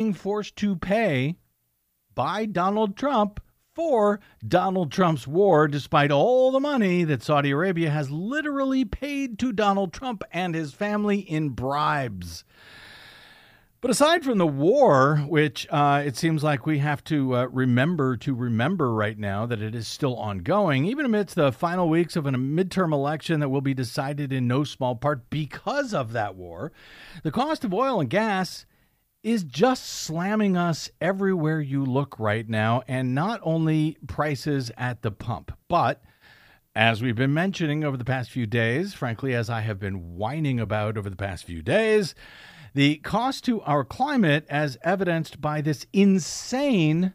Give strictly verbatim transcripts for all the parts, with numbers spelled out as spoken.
being forced to pay by Donald Trump for Donald Trump's war, despite all the money that Saudi Arabia has literally paid to Donald Trump and his family in bribes. But aside from the war, which uh, it seems like we have to uh, remember to remember right now that it is still ongoing, even amidst the final weeks of a midterm election that will be decided in no small part because of that war, the cost of oil and gas is just slamming us everywhere you look right now, and not only prices at the pump, but as we've been mentioning over the past few days, frankly, as I have been whining about over the past few days, the cost to our climate, as evidenced by this insane,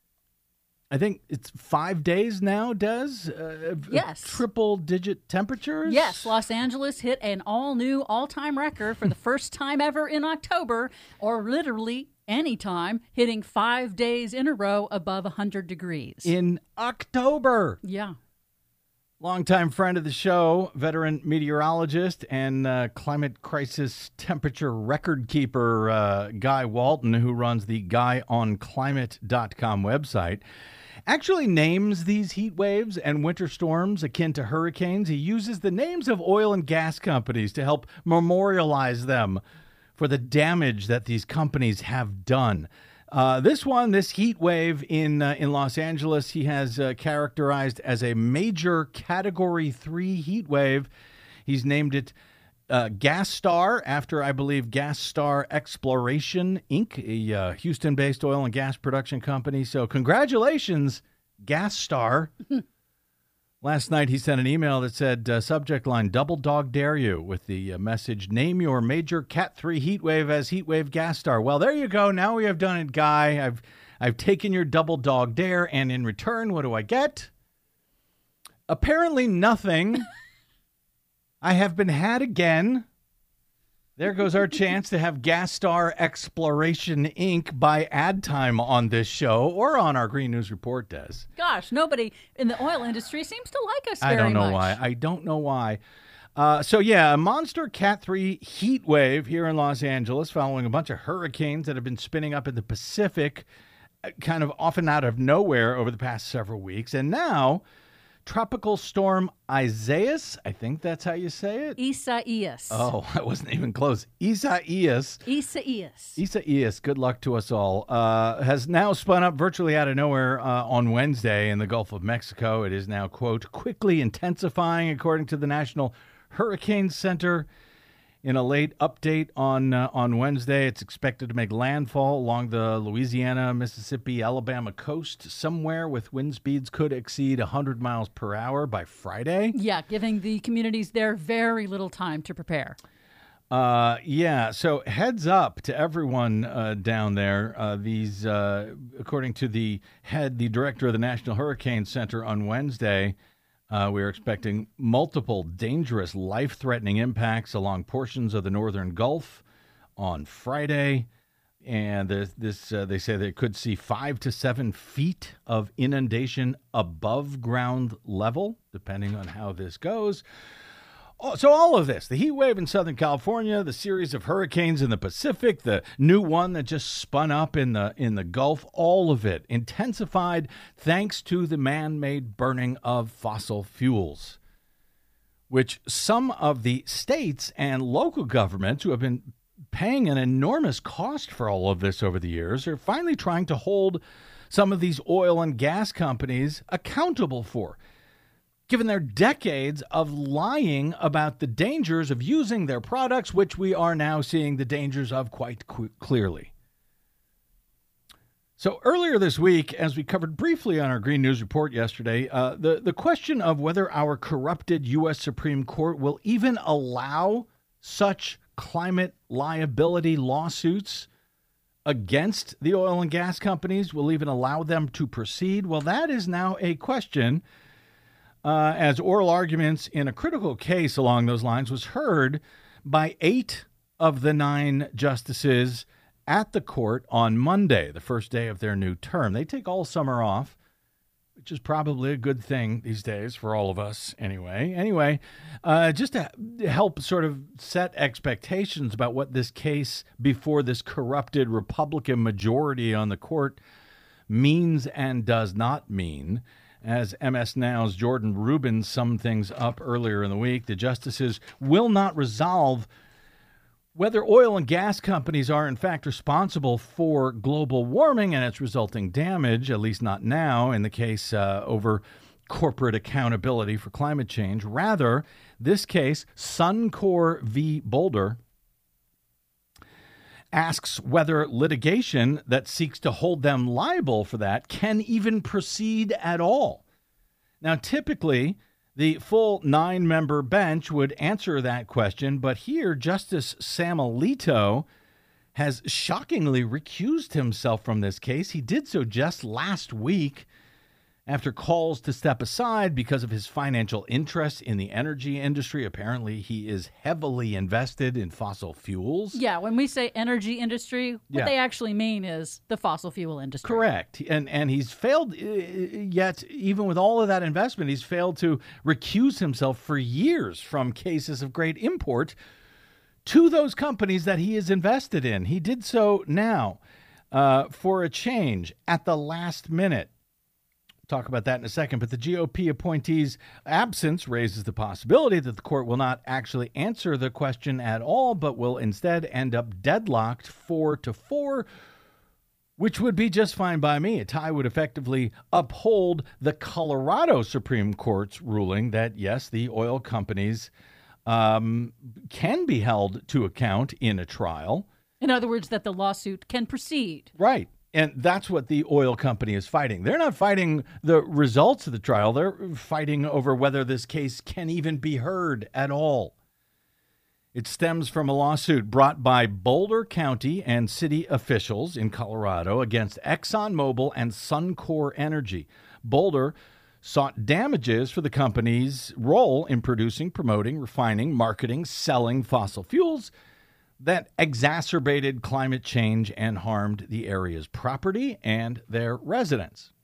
I think it's five days now, Des? Uh, yes. Triple-digit temperatures? Yes. Los Angeles hit an all-new, all-time record for the first time ever in October, or literally any time, hitting five days in a row above one hundred degrees. In October. Yeah. Longtime friend of the show, veteran meteorologist and uh, climate crisis temperature record keeper, uh, Guy Walton, who runs the guy on climate dot com website, actually names these heat waves and winter storms akin to hurricanes. He uses the names of oil and gas companies to help memorialize them for the damage that these companies have done. Uh, this one, this heat wave in uh, in Los Angeles, he has uh, characterized as a major Category three heat wave. He's named it uh, Gas Star, after, I believe, Gas Star Exploration, Incorporated, a uh, Houston-based oil and gas production company. So congratulations, Gas Star. Last night, he sent an email that said, uh, subject line, double dog dare you, with the uh, message, name your major Cat three heat wave as heat wave Gas Star. Well, there you go. Now we have done it, Guy. I've I've taken your double dog dare, and in return, what do I get? Apparently nothing. I have been had again. There goes our chance to have Gas Star Exploration, Incorporated buy ad time on this show or on our Green News Report, Des. Gosh, nobody in the oil industry seems to like us very I don't know much. why. I don't know why. Uh, so, yeah, a monster Cat three heat wave here in Los Angeles following a bunch of hurricanes that have been spinning up in the Pacific, kind of often out of nowhere over the past several weeks. And now, Tropical Storm Isaias, I think that's how you say it. Isaias. Oh, I wasn't even close. Isaias. Isaias. Isaias, good luck to us all, uh, has now spun up virtually out of nowhere uh, on Wednesday in the Gulf of Mexico. It is now, quote, quickly intensifying, according to the National Hurricane Center. In a late update on uh, on Wednesday, it's expected to make landfall along the Louisiana, Mississippi, Alabama coast somewhere with wind speeds could exceed one hundred miles per hour by Friday. Yeah, giving the communities there very little time to prepare. Uh, yeah, so heads up to everyone uh, down there. Uh, these, uh, according to the head, the director of the National Hurricane Center on Wednesday, Uh, we are expecting multiple dangerous, life-threatening impacts along portions of the northern Gulf on Friday. And this, this uh, they say they could see five to seven feet of inundation above ground level, depending on how this goes. Oh, so all of this, the heat wave in Southern California, the series of hurricanes in the Pacific, the new one that just spun up in the in the Gulf, all of it intensified thanks to the man-made burning of fossil fuels, which some of the states and local governments who have been paying an enormous cost for all of this over the years are finally trying to hold some of these oil and gas companies accountable for, given their decades of lying about the dangers of using their products, which we are now seeing the dangers of quite qu- clearly. So earlier this week, as we covered briefly on our Green News Report yesterday, uh, the, the question of whether our corrupted U S Supreme Court will even allow such climate liability lawsuits against the oil and gas companies, will even allow them to proceed, well, that is now a question. Uh, as oral arguments in a critical case along those lines was heard by eight of the nine justices at the court on Monday, the first day of their new term. They take all summer off which is probably a good thing these days for all of us anyway. Anyway, uh, just to help sort of set expectations about what this case before this corrupted Republican majority on the court means and does not mean. As M S Now's Jordan Rubin summed things up earlier in the week, the justices will not resolve whether oil and gas companies are in fact responsible for global warming and its resulting damage, at least not now, in the case uh, over corporate accountability for climate change. Rather, this case, Suncor v. Boulder, asks whether litigation that seeks to hold them liable for that can even proceed at all. Now, typically, the full nine-member bench would answer that question, but here Justice Sam Alito has shockingly recused himself from this case. He did so just last week after calls to step aside because of his financial interest in the energy industry. Apparently, he is heavily invested in fossil fuels. Yeah, when we say energy industry, what Yeah. they actually mean is the fossil fuel industry. Correct. And and he's failed, uh, yet even with all of that investment, he's failed to recuse himself for years from cases of great import to those companies that he is invested in. He did so now uh, for a change at the last minute. Talk about that in a second, but the G O P appointee's absence raises the possibility that the court will not actually answer the question at all, but will instead end up deadlocked four to four, which would be just fine by me. A tie would effectively uphold the Colorado Supreme Court's ruling that, yes, the oil companies um, can be held to account in a trial. In other words, that the lawsuit can proceed. Right. And that's what the oil company is fighting. They're not fighting the results of the trial. They're fighting over whether this case can even be heard at all. It stems from a lawsuit brought by Boulder County and city officials in Colorado against ExxonMobil and Suncor Energy. Boulder sought damages for the company's role in producing, promoting, refining, marketing, selling fossil fuels that exacerbated climate change and harmed the area's property and their residents.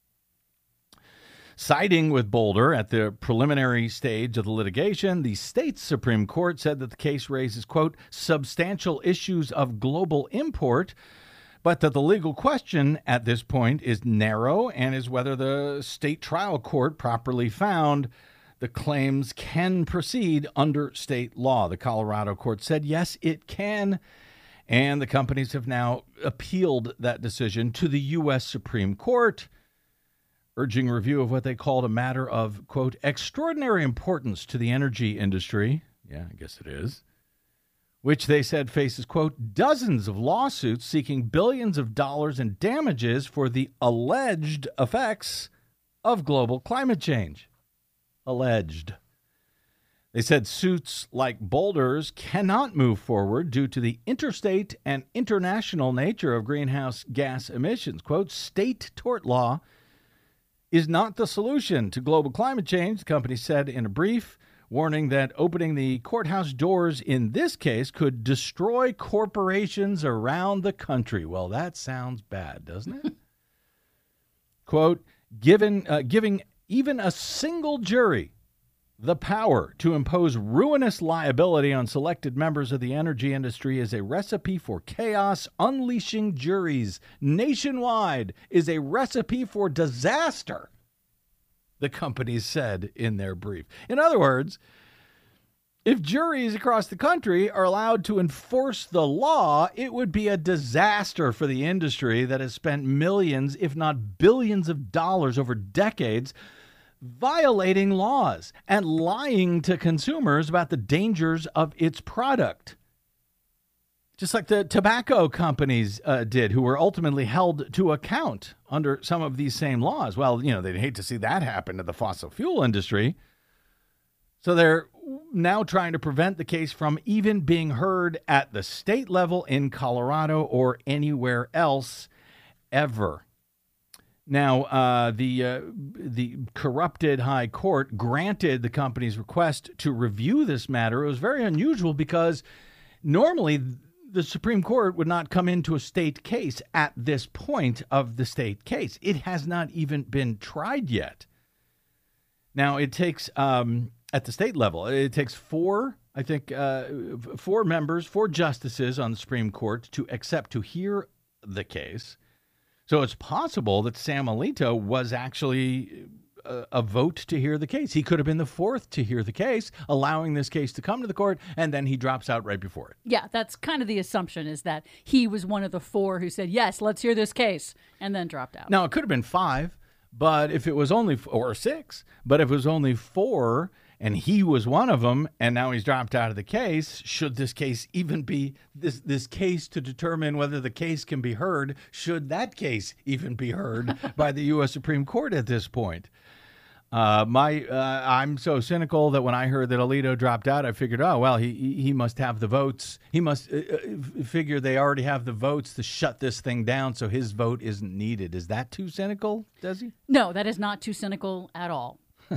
Siding with Boulder at the preliminary stage of the litigation, the state's Supreme Court said that the case raises, quote, substantial issues of global import, but that the legal question at this point is narrow and is whether the state trial court properly found the claims can proceed under state law. The Colorado court said, yes, it can. And the companies have now appealed that decision to the U S Supreme Court, urging review of what they called a matter of, quote, extraordinary importance to the energy industry. Yeah, I guess it is. Which they said faces, quote, dozens of lawsuits seeking billions of dollars in damages for the alleged effects of global climate change. Alleged. They said suits like Boulder's cannot move forward due to the interstate and international nature of greenhouse gas emissions. Quote, state tort law is not the solution to global climate change, the company said in a brief, warning that opening the courthouse doors in this case could destroy corporations around the country. Well, that sounds bad, doesn't it? Quote, given, uh, giving even a single jury the power to impose ruinous liability on selected members of the energy industry is a recipe for chaos. Unleashing juries nationwide is a recipe for disaster, the companies said in their brief. In other words, if juries across the country are allowed to enforce the law, it would be a disaster for the industry that has spent millions, if not billions of dollars over decades violating laws and lying to consumers about the dangers of its product. Just like the tobacco companies uh, did, who were ultimately held to account under some of these same laws. Well, you know, they'd hate to see that happen to the fossil fuel industry. So they're now trying to prevent the case from even being heard at the state level in Colorado or anywhere else ever. Now, uh, the uh, the corrupted high court granted the company's request to review this matter. It was very unusual because normally the Supreme Court would not come into a state case at this point of the state case. It has not even been tried yet. Now, it takes, um, at the state level, it takes four, I think, uh, four members, four justices on the Supreme Court to accept to hear the case. So it's possible that Sam Alito was actually a, a vote to hear the case. He could have been the fourth to hear the case, allowing this case to come to the court, and then he drops out right before it. Yeah, that's kind of the assumption, is that he was one of the four who said, yes, let's hear this case, and then dropped out. Now, it could have been five, but if it was only, or six, but if it was only four, and he was one of them, and now he's dropped out of the case, should this case even be, this, this case to determine whether the case can be heard, should that case even be heard by the U S Supreme Court at this point? Uh, my, uh, I'm so cynical that when I heard that Alito dropped out, I figured, oh, well, he he must have the votes. He must uh, figure they already have the votes to shut this thing down, so his vote isn't needed. Is that too cynical, Desi? No, that is not too cynical at all.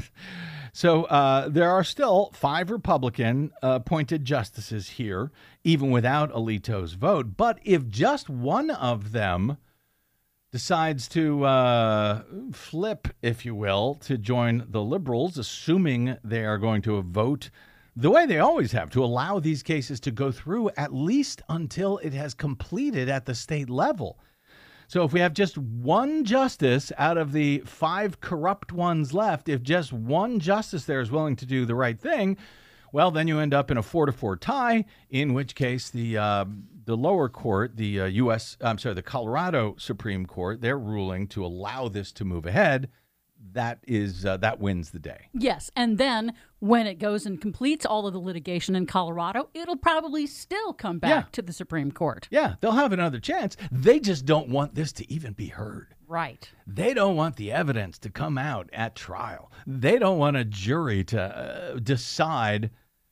So uh, there are still five Republican uh, appointed justices here, even without Alito's vote. But if just one of them decides to uh, flip, if you will, to join the liberals, assuming they are going to vote the way they always have, to allow these cases to go through at least until it has completed at the state level. So if we have just one justice out of the five corrupt ones left, if just one justice there is willing to do the right thing, well, then you end up in a four to four tie, in which case the uh, the lower court, the uh, U S, I'm sorry, the Colorado Supreme Court, they're ruling to allow this to move ahead. That is uh, that wins the day. Yes, and then when it goes and completes all of the litigation in Colorado, it'll probably still come back Yeah. to the Supreme Court. Yeah, they'll have another chance. They just don't want this to even be heard. Right. They don't want the evidence to come out at trial. They don't want a jury to uh, decide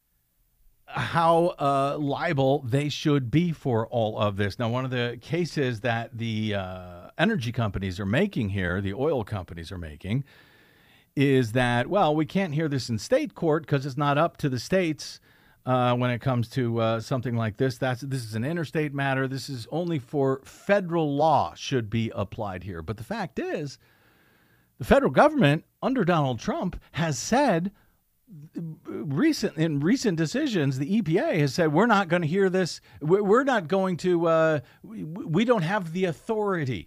how uh, liable they should be for all of this. Now, one of the cases that the uh, energy companies are making here, the oil companies are making, is that, well, we can't hear this in state court because it's not up to the states uh, when it comes to uh, something like this. That's this is an interstate matter. This is only for federal law should be applied here. But the fact is, the federal government under Donald Trump has said, recent in recent decisions, the E P A has said, we're not going to hear this. We're not going to, uh, we, we don't have the authority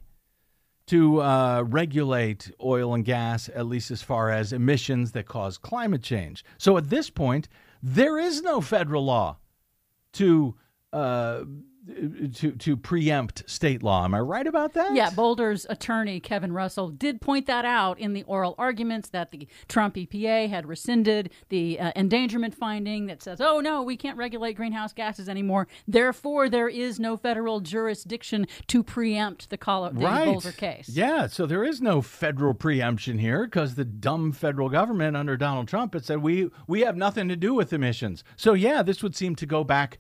to uh, regulate oil and gas, at least as far as emissions that cause climate change. So at this point, there is no federal law to uh, to to preempt state law. Am I right about that? Yeah, Boulder's attorney, Kevin Russell, did point that out in the oral arguments that the Trump E P A had rescinded the uh, endangerment finding that says, oh, no, we can't regulate greenhouse gases anymore. Therefore, there is no federal jurisdiction to preempt the, Col- the right. Boulder case. Yeah, so there is no federal preemption here because the dumb federal government under Donald Trump had said, we, we have nothing to do with emissions. So, yeah, this would seem to go back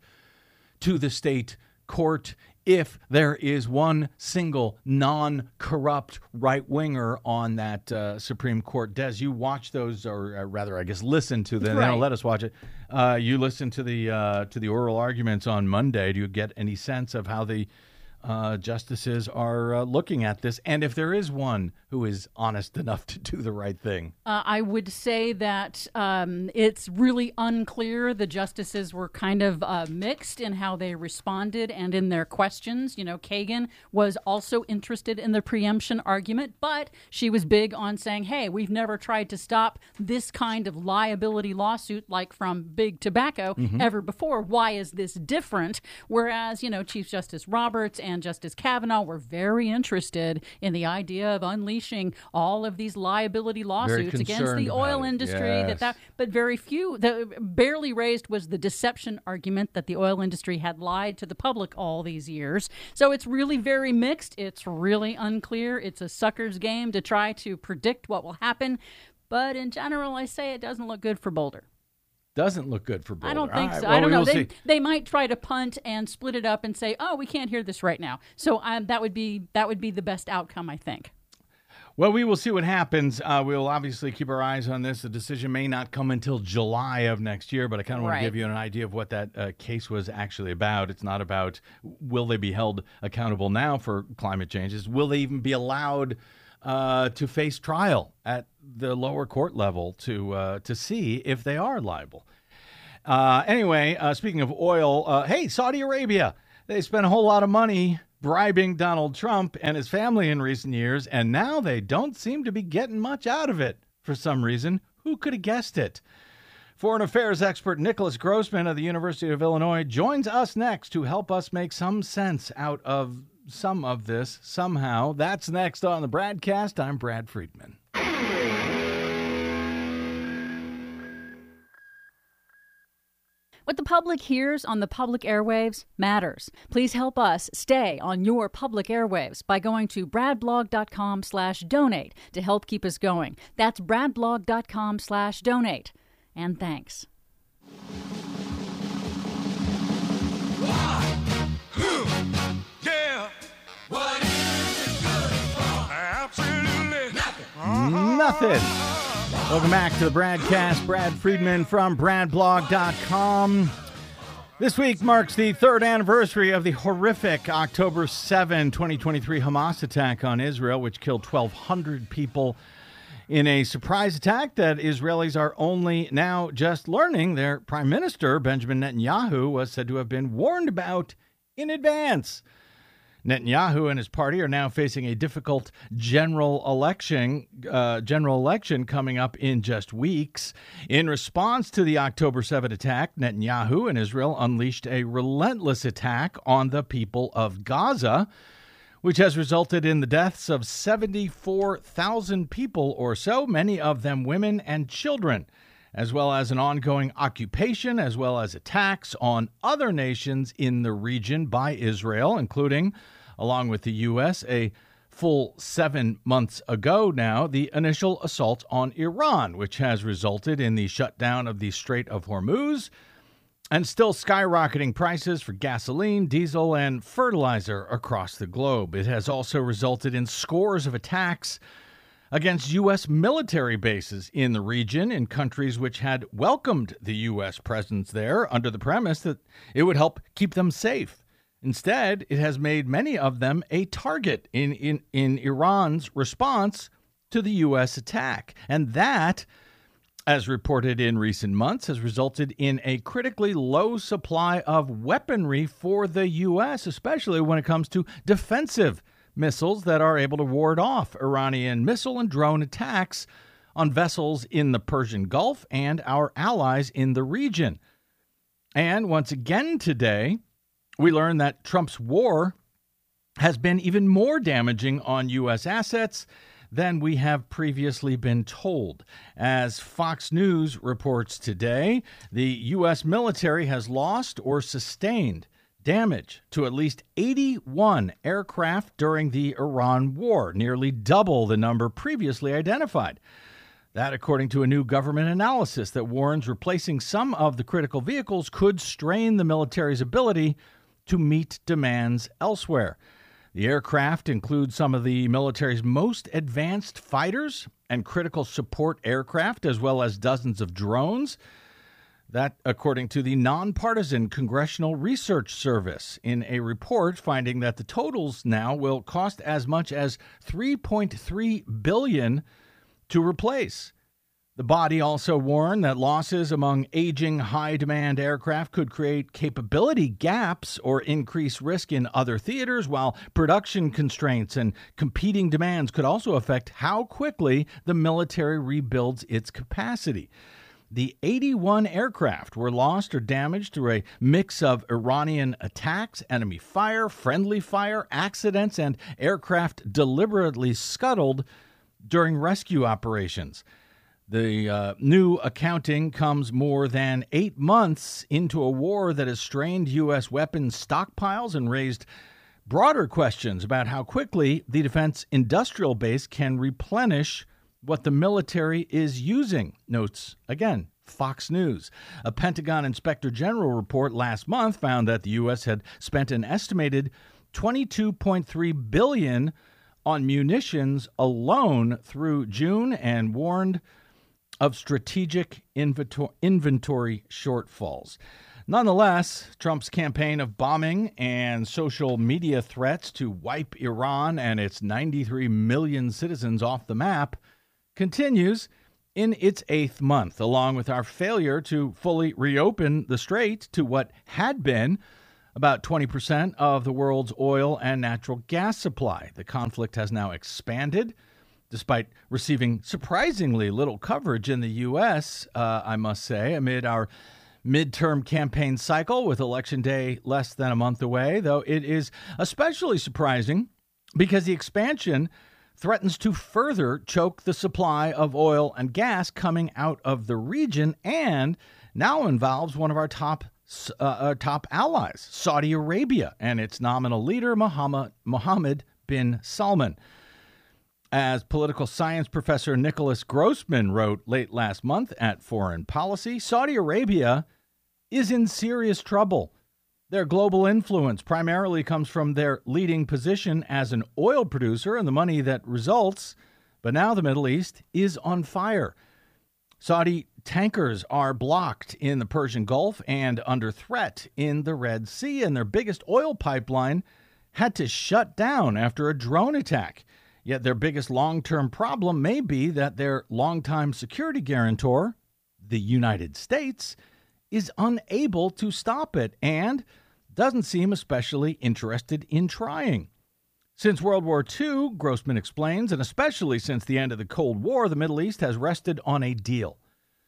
to the state court if there is one single non-corrupt right-winger on that uh, Supreme Court. Des, you watch those, or uh, rather, I guess, listen to them. Right. They don't let us watch it. Uh, you listen to the uh, to the oral arguments on Monday. Do you get any sense of how the uh, justices are uh, looking at this, and if there is one who is honest enough to do the right thing? Uh, I would say that um, it's really unclear. The justices were kind of uh, mixed in how they responded and in their questions. You know, Kagan was also interested in the preemption argument, but she was big on saying, hey, we've never tried to stop this kind of liability lawsuit like from Big Tobacco mm-hmm. ever before. Why is this different? Whereas, you know, Chief Justice Roberts and Justice Kavanaugh were very interested in the idea of unleashing all of these liability lawsuits against the oil industry. Yes. That, that, but very few, the barely raised was the deception argument that the oil industry had lied to the public all these years. So it's really very mixed. It's really unclear. It's a sucker's game to try to predict what will happen. But in general, I say it doesn't look good for Boulder. Doesn't look good for Boulder. I don't think right, so. well, I don't know. We'll They, they might try to punt and split it up and say, "Oh, we can't hear this right now." So um, that would be that would be the best outcome, I think. Well, we will see what happens. Uh, we will obviously keep our eyes on this. The decision may not come until July of next year, but I kind of want Right. to give you an idea of what that uh, case was actually about. It's not about will they be held accountable now for climate changes. Will they even be allowed uh, to face trial at the lower court level to uh, to see if they are liable? Uh, anyway, uh, speaking of oil, uh, hey, Saudi Arabia, they spent a whole lot of money bribing Donald Trump and his family in recent years, and now they don't seem to be getting much out of it for some reason. Who could have guessed it? Foreign affairs expert Nicholas Grossman of the University of Illinois joins us next to help us make some sense out of some of this somehow. That's next on the Bradcast. I'm Brad Friedman. What the public hears on the public airwaves matters. Please help us stay on your public airwaves by going to bradblog.com slash donate to help keep us going. That's bradblog.com slash donate. And thanks. Yeah. What is it good for? Absolutely nothing. Nothing. Welcome back to the Bradcast. Brad Friedman from brad blog dot com. This week marks the third anniversary of the horrific October seventh, twenty twenty-three Hamas attack on Israel, which killed twelve hundred people in a surprise attack that Israelis are only now just learning. Their prime minister, Benjamin Netanyahu, was said to have been warned about in advance. Netanyahu and his party are now facing a difficult general election, uh, general election coming up in just weeks. In response to the October seventh attack, Netanyahu and Israel unleashed a relentless attack on the people of Gaza, which has resulted in the deaths of seventy-four thousand people or so, many of them women and children, as well as an ongoing occupation, as well as attacks on other nations in the region by Israel, including, along with the U S, a full seven months ago now, the initial assault on Iran, which has resulted in the shutdown of the Strait of Hormuz and still skyrocketing prices for gasoline, diesel, and fertilizer across the globe. It has also resulted in scores of attacks against U S military bases in the region in countries which had welcomed the U S presence there under the premise that it would help keep them safe. Instead, it has made many of them a target in, in, in Iran's response to the U S attack. And that, as reported in recent months, has resulted in a critically low supply of weaponry for the U S, especially when it comes to defensive missiles that are able to ward off Iranian missile and drone attacks on vessels in the Persian Gulf and our allies in the region. And once again today, we learned that Trump's war has been even more damaging on U S assets than we have previously been told. As Fox News reports today, the U S military has lost or sustained damage to at least eighty-one aircraft during the Iran war, nearly double the number previously identified. That, according to a new government analysis that warns replacing some of the critical vehicles could strain the military's ability to meet demands elsewhere. The aircraft include some of the military's most advanced fighters and critical support aircraft, as well as dozens of drones. That, according to the Nonpartisan Congressional Research Service, in a report finding that the totals now will cost as much as three point three billion dollars to replace. The body also warned that losses among aging high-demand aircraft could create capability gaps or increase risk in other theaters, while production constraints and competing demands could also affect how quickly the military rebuilds its capacity. The eighty-one aircraft were lost or damaged through a mix of Iranian attacks, enemy fire, friendly fire, accidents, and aircraft deliberately scuttled during rescue operations. The uh, new accounting comes more than eight months into a war that has strained U S weapons stockpiles and raised broader questions about how quickly the defense industrial base can replenish what the military is using, notes, again, Fox News. A Pentagon Inspector General report last month found that the U S had spent an estimated twenty-two point three billion dollars on munitions alone through June and warned of strategic inventor- inventory shortfalls. Nonetheless, Trump's campaign of bombing and social media threats to wipe Iran and its ninety-three million citizens off the map continues in its eighth month, along with our failure to fully reopen the strait to what had been about twenty percent of the world's oil and natural gas supply. The conflict has now expanded, despite receiving surprisingly little coverage in the U S, uh, I must say, amid our midterm campaign cycle with Election Day less than a month away, though it is especially surprising because the expansion threatens to further choke the supply of oil and gas coming out of the region and now involves one of our top uh, uh, top allies, Saudi Arabia, and its nominal leader, Mohammed, Mohammed bin Salman. As political science professor Nicholas Grossman wrote late last month at Foreign Policy, Saudi Arabia is in serious trouble. Their global influence primarily comes from their leading position as an oil producer and the money that results. But now the Middle East is on fire. Saudi tankers are blocked in the Persian Gulf and under threat in the Red Sea, and their biggest oil pipeline had to shut down after a drone attack. Yet their biggest long-term problem may be that their longtime security guarantor, the United States, is unable to stop it and doesn't seem especially interested in trying. Since World War Two, Grossman explains, and especially since the end of the Cold War, the Middle East has rested on a deal.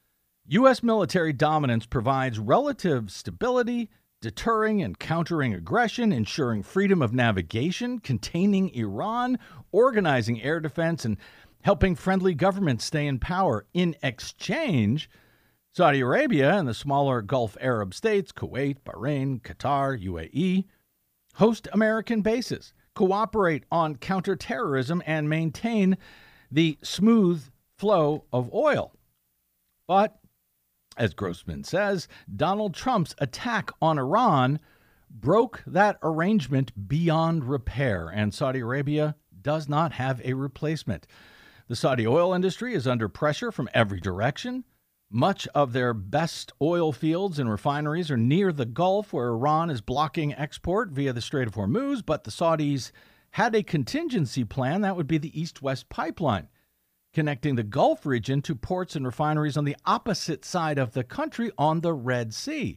U S military dominance provides relative stability, deterring and countering aggression, ensuring freedom of navigation, containing Iran, organizing air defense, and helping friendly governments stay in power. In exchange, Saudi Arabia and the smaller Gulf Arab states, Kuwait, Bahrain, Qatar, U A E, host American bases, cooperate on counterterrorism, and maintain the smooth flow of oil. But, as Grossman says, Donald Trump's attack on Iran broke that arrangement beyond repair, and Saudi Arabia does not have a replacement. The Saudi oil industry is under pressure from every direction. Much of their best oil fields and refineries are near the Gulf, where Iran is blocking export via the Strait of Hormuz, but the Saudis had a contingency plan that would be the East-West pipeline, connecting the Gulf region to ports and refineries on the opposite side of the country on the Red Sea.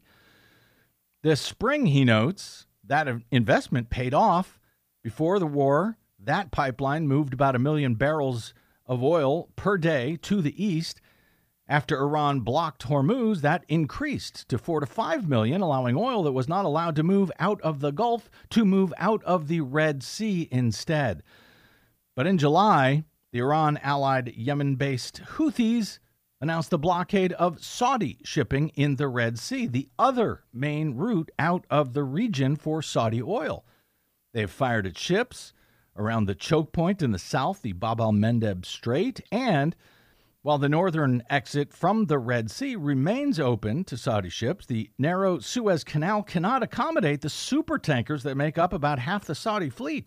This spring, he notes, that investment paid off. Before the war, that pipeline moved about a million barrels of oil per day to the east. After Iran blocked Hormuz, that increased to four to five million, allowing oil that was not allowed to move out of the Gulf to move out of the Red Sea instead. But in July, the Iran-allied Yemen-based Houthis announced the blockade of Saudi shipping in the Red Sea, the other main route out of the region for Saudi oil. They have fired at ships around the choke point in the south, the Bab al-Mandeb Strait, and while the northern exit from the Red Sea remains open to Saudi ships, the narrow Suez Canal cannot accommodate the supertankers that make up about half the Saudi fleet.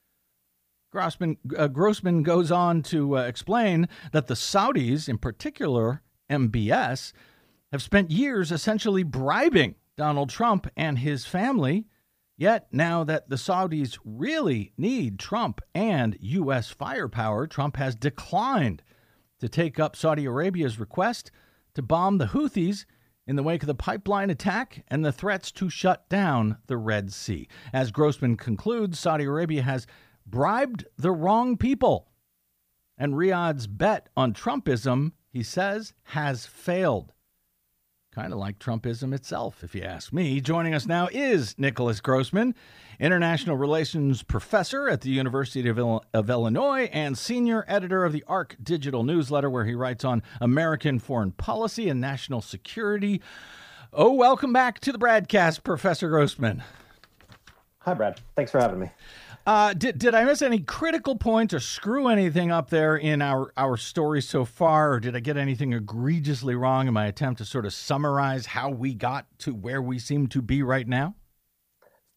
Grossman, uh, Grossman goes on to uh, explain that the Saudis, in particular M B S, have spent years essentially bribing Donald Trump and his family. Yet now that the Saudis really need Trump and U S firepower, Trump has declined to take up Saudi Arabia's request to bomb the Houthis in the wake of the pipeline attack and the threats to shut down the Red Sea. As Grossman concludes, Saudi Arabia has bribed the wrong people, and Riyadh's bet on Trumpism, he says, has failed. Kind of like Trumpism itself, if you ask me. Joining us now is Nicholas Grossman, international relations professor at the University of, Il- of Illinois and senior editor of the ARC digital newsletter, where he writes on American foreign policy and national security. Oh, welcome back to the Bradcast, Professor Grossman. Hi, Brad. Thanks for having me. Uh, did did I miss any critical points or screw anything up there in our, our story so far, or did I get anything egregiously wrong in my attempt to sort of summarize how we got to where we seem to be right now?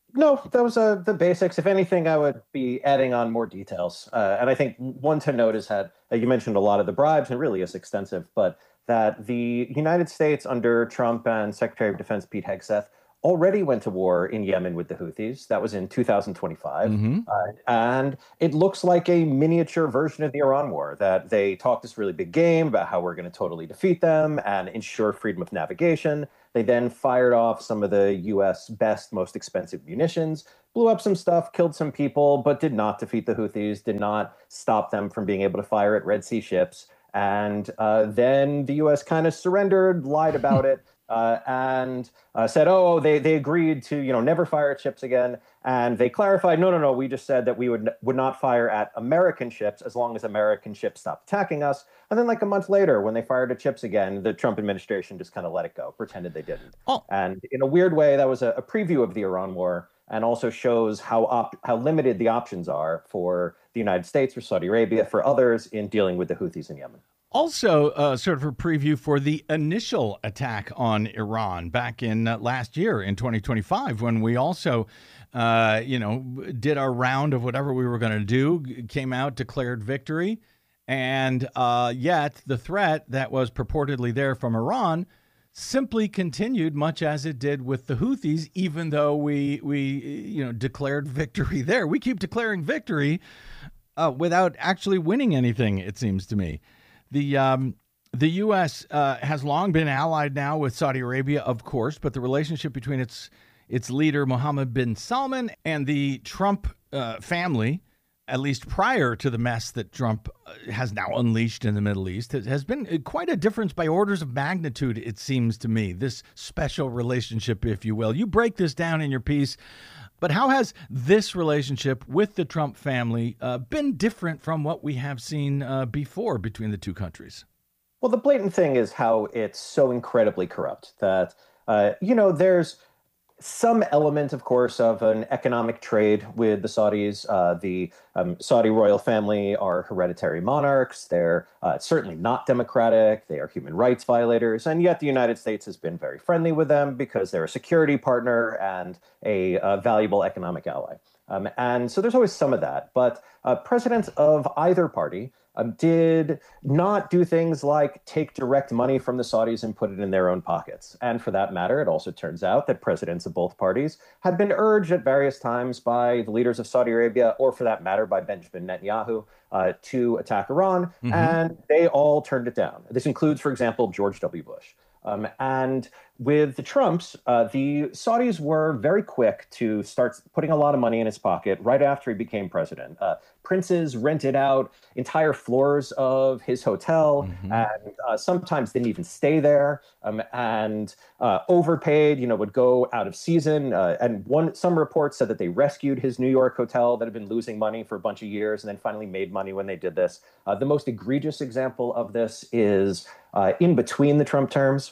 No, that was uh, the basics. If anything, I would be adding on more details. Uh, and I think one to note is that uh, you mentioned a lot of the bribes, and it really is extensive, but that the United States under Trump and Secretary of Defense Pete Hegseth already went to war in Yemen with the Houthis. That was in two thousand twenty-five. Mm-hmm. Uh, and it looks like a miniature version of the Iran war, that they talked this really big game about how we're going to totally defeat them and ensure freedom of navigation. They then fired off some of the U S best, most expensive munitions, blew up some stuff, killed some people, but did not defeat the Houthis, did not stop them from being able to fire at Red Sea ships. And uh, then the U S kind of surrendered, lied about it, uh, and uh, said, "Oh, they they agreed to you know never fire at ships again." And they clarified, "No, no, no. We just said that we would would not fire at American ships as long as American ships stopped attacking us." And then, like a month later, when they fired at ships again, the Trump administration just kind of let it go, pretended they didn't. Oh. And in a weird way, that was a, a preview of the Iran war, and also shows how op- how limited the options are for the United States, for Saudi Arabia, for others in dealing with the Houthis in Yemen. Also, uh, sort of a preview for the initial attack on Iran back in uh, last year in twenty twenty-five, when we also, uh, you know, did our round of whatever we were going to do, came out, declared victory. And uh, yet the threat that was purportedly there from Iran simply continued, much as it did with the Houthis, even though we, we you know, declared victory there. We keep declaring victory uh, without actually winning anything, it seems to me. The um, the U S uh, has long been allied now with Saudi Arabia, of course, but the relationship between its its leader, Mohammed bin Salman, and the Trump uh, family, at least prior to the mess that Trump has now unleashed in the Middle East, has been quite a difference by orders of magnitude, it seems to me, this special relationship, if you will. You break this down in your piece, but how has this relationship with the Trump family uh, been different from what we have seen uh, before between the two countries? Well, the blatant thing is how it's so incredibly corrupt that, uh, you know, there's some element, of course, of an economic trade with the Saudis. Uh, the um, Saudi royal family are hereditary monarchs. They're uh, certainly not democratic. They are human rights violators. And yet the United States has been very friendly with them because they're a security partner and a, a valuable economic ally. Um, and so there's always some of that. But uh, presidents of either party um, did not do things like take direct money from the Saudis and put it in their own pockets. And for that matter, it also turns out that presidents of both parties had been urged at various times by the leaders of Saudi Arabia, or for that matter, by Benjamin Netanyahu, uh, to attack Iran. Mm-hmm. And they all turned it down. This includes, for example, George W. Bush. Um, and with the Trumps, uh, the Saudis were very quick to start putting a lot of money in his pocket right after he became president. Uh, princes rented out entire floors of his hotel, mm-hmm. and uh, sometimes didn't even stay there, um, and uh, overpaid, you know, would go out of season. Uh, and one, some reports said that they rescued his New York hotel that had been losing money for a bunch of years and then finally made money when they did this. Uh, the most egregious example of this is uh, in between the Trump terms.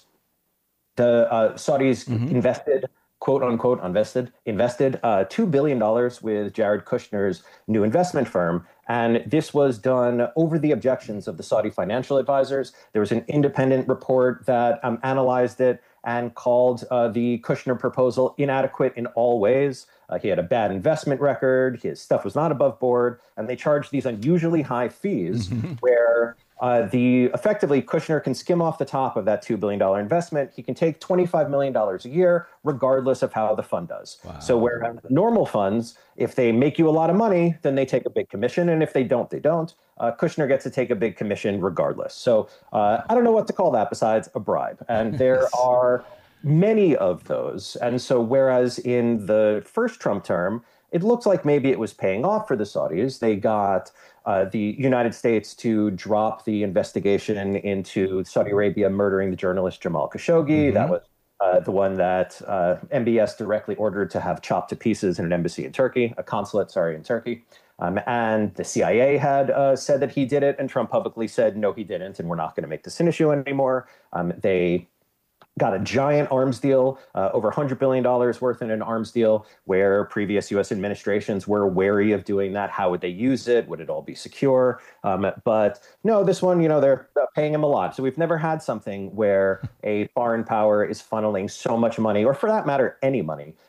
The uh, Saudis mm-hmm. invested, quote unquote, invested, invested uh, two billion dollars with Jared Kushner's new investment firm. And this was done over the objections of the Saudi financial advisors. There was an independent report that um, analyzed it and called uh, the Kushner proposal inadequate in all ways. Uh, he had a bad investment record. His stuff was not above board. And they charged these unusually high fees where Uh, the effectively Kushner can skim off the top of that two billion dollars investment. He can take twenty-five million dollars a year, regardless of how the fund does. Wow. So whereas normal funds, if they make you a lot of money, then they take a big commission. And if they don't, they don't. Uh, Kushner gets to take a big commission regardless. So uh, I don't know what to call that besides a bribe. And there are many of those. And so whereas in the first Trump term, it looks like maybe it was paying off for the Saudis. They got uh, the United States to drop the investigation into Saudi Arabia murdering the journalist Jamal Khashoggi. Mm-hmm. That was uh, the one that uh, M B S directly ordered to have chopped to pieces in an embassy in Turkey, a consulate, sorry, in Turkey. Um, and the C I A had uh, said that he did it, and Trump publicly said, no, he didn't, and we're not going to make this an issue anymore. Um, they got a giant arms deal, uh, over one hundred billion dollars worth in an arms deal, where previous U S administrations were wary of doing that. How would they use it? Would it all be secure? Um, but no, this one, you know, they're paying him a lot. So we've never had something where a foreign power is funneling so much money, or for that matter, any money,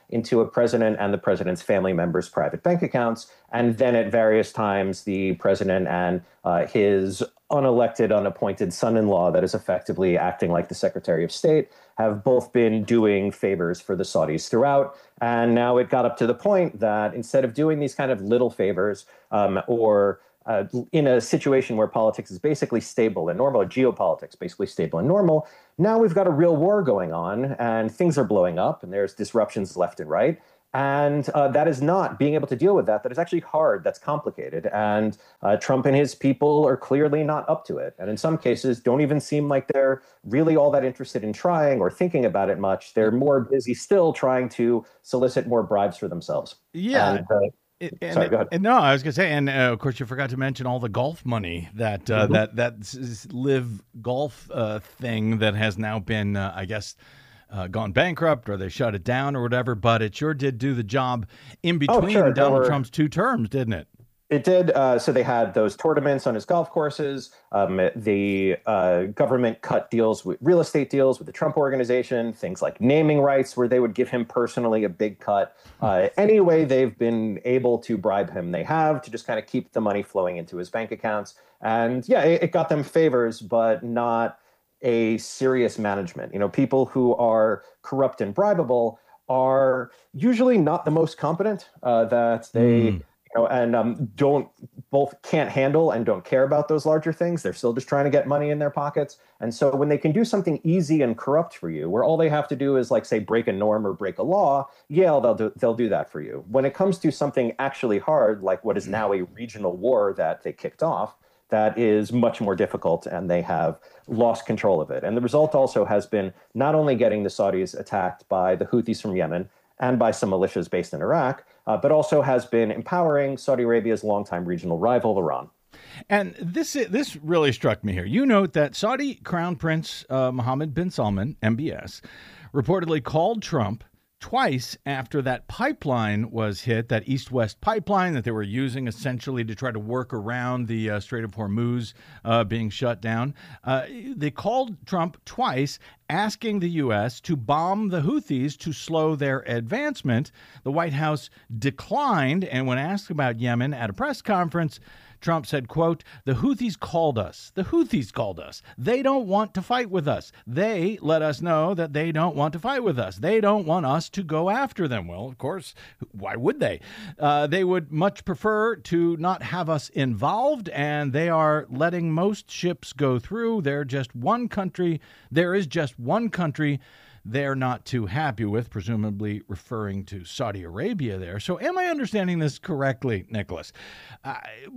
into a president and the president's family members' private bank accounts. And then at various times, the president and uh, his unelected, unappointed son-in-law that is effectively acting like the Secretary of State have both been doing favors for the Saudis throughout. And now it got up to the point that instead of doing these kind of little favors um, or uh, in a situation where politics is basically stable and normal, or geopolitics basically stable and normal, now we've got a real war going on and things are blowing up and there's disruptions left and right. And uh, that is not being able to deal with that. That is actually hard. That's complicated. And uh, Trump and his people are clearly not up to it. And in some cases, don't even seem like they're really all that interested in trying or thinking about it much. They're more busy still trying to solicit more bribes for themselves. Yeah. And, uh, It, and, Sorry, go ahead. And no, I was going to say, and uh, of course, you forgot to mention all the golf money that uh, mm-hmm. that that s- live golf uh, thing that has now been, uh, I guess, uh, gone bankrupt or they shut it down or whatever. But it sure did do the job in between oh, sure. Donald were... Trump's two terms, didn't it? It did. Uh, so they had those tournaments on his golf courses. Um, the uh, government cut deals with real estate deals with the Trump organization, things like naming rights where they would give him personally a big cut. Uh, any way they've been able to bribe him, they have to just kind of keep the money flowing into his bank accounts. And yeah, it, it got them favors, but not a serious management. You know, people who are corrupt and bribable are usually not the most competent, uh, that they... Mm. You know, and um, don't both can't handle and don't care about those larger things. They're still just trying to get money in their pockets. And so when they can do something easy and corrupt for you, where all they have to do is like, say, break a norm or break a law, yeah, they'll do, they'll do that for you. When it comes to something actually hard, like what is now a regional war that they kicked off, that is much more difficult and they have lost control of it. And the result also has been not only getting the Saudis attacked by the Houthis from Yemen and by some militias based in Iraq, uh, but also has been empowering Saudi Arabia's longtime regional rival, Iran. And this this really struck me here. You note that Saudi Crown Prince uh, Mohammed bin Salman, M B S, reportedly called Trump twice after that pipeline was hit, that east-west pipeline that they were using essentially to try to work around the uh, Strait of Hormuz uh, being shut down. Uh, they called Trump twice asking the U S to bomb the Houthis to slow their advancement. The White House declined, and when asked about Yemen at a press conference, Trump said, quote, "The Houthis called us. The Houthis called us. They don't want to fight with us. They let us know that they don't want to fight with us. They don't want us to go after them." Well, of course, why would they? Uh, they would much prefer to not have us involved, and they are letting most ships go through. They're just one country. There is just one country they're not too happy with, presumably referring to Saudi Arabia there. So am I understanding this correctly, Nicholas? Uh,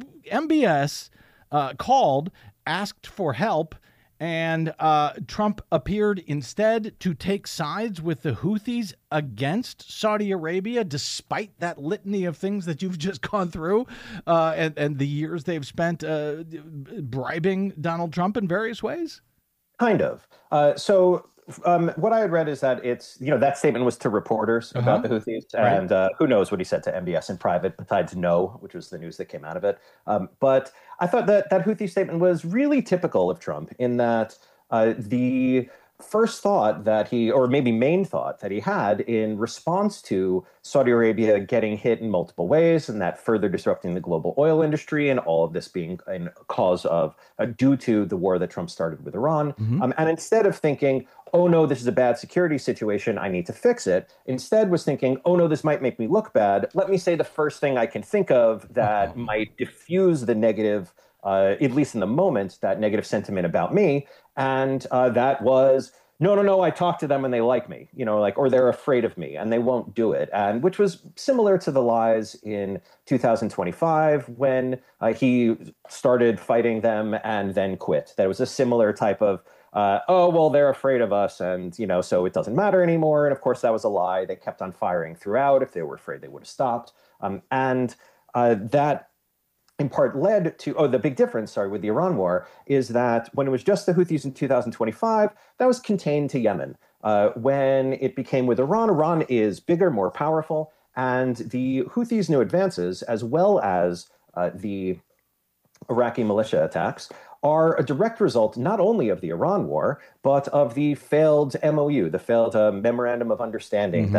M B S uh, called, asked for help, and uh, Trump appeared instead to take sides with the Houthis against Saudi Arabia, despite that litany of things that you've just gone through uh, and, and the years they've spent uh, bribing Donald Trump in various ways? Kind of. Uh, so... Um, what I had read is that it's, you know, that statement was to reporters uh-huh. about the Houthis, right. and uh, who knows what he said to M B S in private, besides no, which was the news that came out of it. Um, but I thought that that Houthi statement was really typical of Trump in that uh, the first thought that he, or maybe main thought that he had in response to Saudi Arabia getting hit in multiple ways and that further disrupting the global oil industry and all of this being a cause of, uh, due to the war that Trump started with Iran. Mm-hmm. Um, and instead of thinking, oh no, this is a bad security situation, I need to fix it, instead was thinking, oh no, this might make me look bad. Let me say the first thing I can think of that oh. might diffuse the negative, uh, at least in the moment, that negative sentiment about me. And uh, that was, no, no, no, I talked to them and they like me, you know, like, or they're afraid of me and they won't do it. And which was similar to the lies in two thousand twenty-five when uh, he started fighting them and then quit. That was a similar type of, uh, oh, well, they're afraid of us and, you know, so it doesn't matter anymore. And of course, that was a lie. They kept on firing throughout. If they were afraid, they would have stopped. Um, and uh, that in part led to, oh, the big difference, sorry, with the Iran war is that when it was just the Houthis in two thousand twenty-five, that was contained to Yemen. Uh, when it became with Iran, Iran is bigger, more powerful, and the Houthis' new advances, as well as uh, the Iraqi militia attacks, are a direct result not only of the Iran war, but of the failed M O U, the failed uh, Memorandum of Understanding mm-hmm. that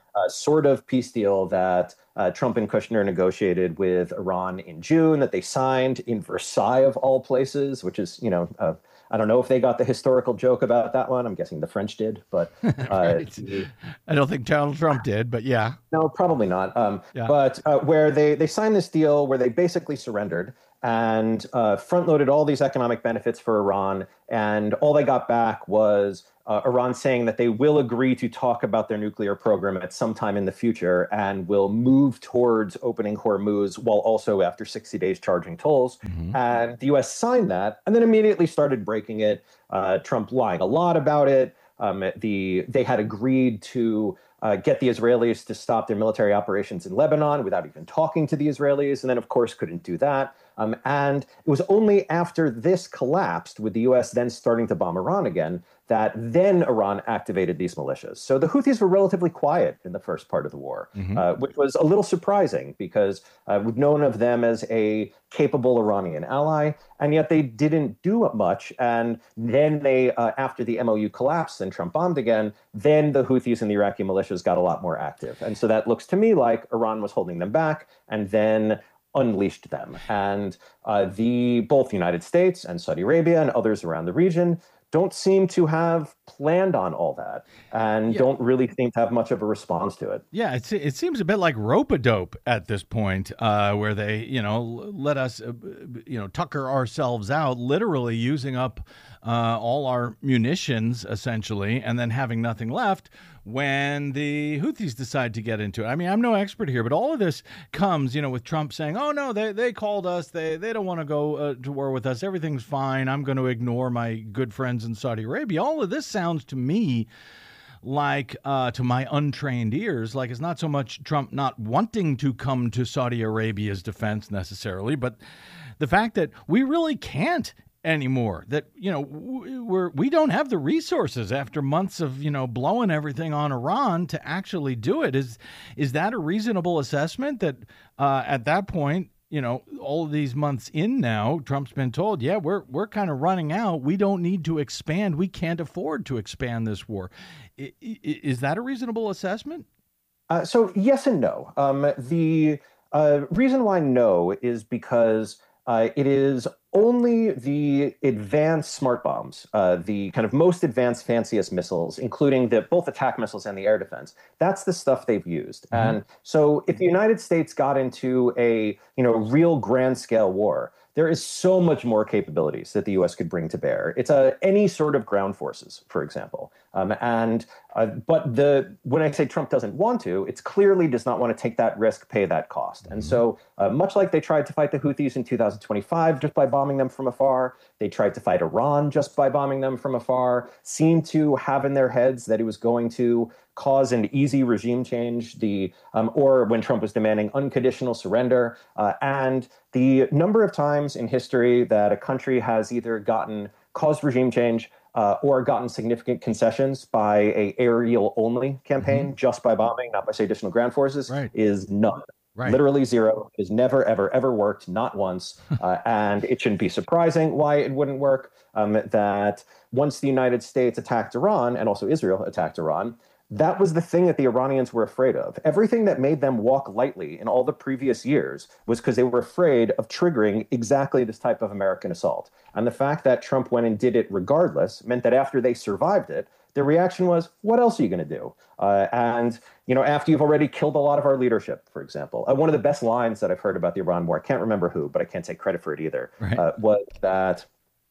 uh, sort of peace deal that uh, Trump and Kushner negotiated with Iran in June, that they signed in Versailles of all places, which is, you know, uh, I don't know if they got the historical joke about that one. I'm guessing the French did, but uh, right. the, I don't think Donald Trump did, but yeah. No, probably not. Um, yeah. But uh, where they, they signed this deal where they basically surrendered and uh, front-loaded all these economic benefits for Iran, and all they got back was uh, Iran saying that they will agree to talk about their nuclear program at some time in the future and will move towards opening Hormuz while also after sixty days charging tolls. Mm-hmm. And the U S signed that and then immediately started breaking it, uh, Trump lying a lot about it. Um, the they had agreed to uh, get the Israelis to stop their military operations in Lebanon without even talking to the Israelis, and then, of course, couldn't do that. Um, and it was only after this collapsed, with the U S then starting to bomb Iran again, that then Iran activated these militias. So the Houthis were relatively quiet in the first part of the war, mm-hmm. uh, which was a little surprising because uh, we've known of them as a capable Iranian ally, and yet they didn't do much. And then they, uh, after the M O U collapsed and Trump bombed again, then the Houthis and the Iraqi militias got a lot more active. And so that looks to me like Iran was holding them back and then unleashed them. And uh, the both the United States and Saudi Arabia and others around the region don't seem to have planned on all that and yeah. don't really seem to have much of a response to it. Yeah, it's, it seems a bit like rope-a-dope at this point, uh, where they, you know, let us, uh, you know, tucker ourselves out, literally using up uh, all our munitions, essentially, and then having nothing left when the Houthis decide to get into it. I mean, I'm no expert here, but all of this comes, you know, with Trump saying, oh, no, they, they called us. They they don't want to go uh, to war with us. Everything's fine. I'm going to ignore my good friends in Saudi Arabia. All of this sounds to me like, uh, to my untrained ears, like it's not so much Trump not wanting to come to Saudi Arabia's defense necessarily, but the fact that we really can't anymore, that, you know, we're, we don't have the resources after months of, you know, blowing everything on Iran to actually do it. Is, is that a reasonable assessment that uh, at that point, you know, all of these months in now, Trump's been told, yeah, we're we're kind of running out. We don't need to expand. We can't afford to expand this war. I, is that a reasonable assessment? Uh, so yes and no. Um, the uh, reason why no is because uh, it is only the advanced smart bombs, uh, the kind of most advanced, fanciest missiles, including the both attack missiles and the air defense. That's the stuff they've used. Mm-hmm. And so if the United States got into a, you know, real grand scale war, there is so much more capabilities that the U S could bring to bear. It's a, any sort of ground forces, for example. Um, and uh, but the when I say Trump doesn't want to, it's clearly does not want to take that risk, pay that cost. And so uh, much like they tried to fight the Houthis in two thousand twenty-five just by bombing them from afar, they tried to fight Iran just by bombing them from afar, seemed to have in their heads that it was going to cause an easy regime change, the um, or when Trump was demanding unconditional surrender. Uh, and the number of times in history that a country has either gotten caused regime change uh, or gotten significant concessions by a aerial only campaign, mm-hmm. just by bombing, not by say additional ground forces, right. is none. Right. Literally zero. It has never, ever, ever worked, not once. Uh, and it shouldn't be surprising why it wouldn't work, um, that once the United States attacked Iran, and also Israel attacked Iran, that was the thing that the Iranians were afraid of. Everything that made them walk lightly in all the previous years was because they were afraid of triggering exactly this type of American assault. And the fact that Trump went and did it regardless meant that after they survived it, their reaction was, what else are you going to do? Uh, and, you know, after you've already killed a lot of our leadership, for example, uh, one of the best lines that I've heard about the Iran war, I can't remember who, but I can't take credit for it either, right. uh, was that